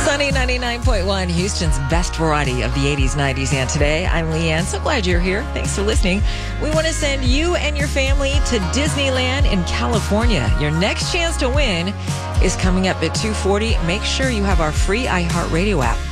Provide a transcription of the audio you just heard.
Sunny 99.1, Houston's best variety of the 80s, 90s, and today. I'm Leanne. So glad you're here. Thanks for listening. We want to send you and your family to Disneyland in California. Your next chance to win is coming up at 2:40. Make sure you have our free iHeartRadio app.